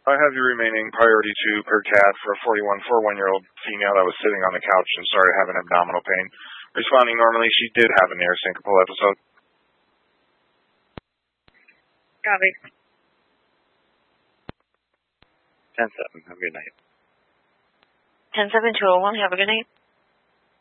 I have your remaining priority 2 per cat for a 41-year-old female that was sitting on the couch and started having abdominal pain. Responding normally, she did have a near syncopal episode. Copy. 10-7, have a good night. 10-7-201, have a good night.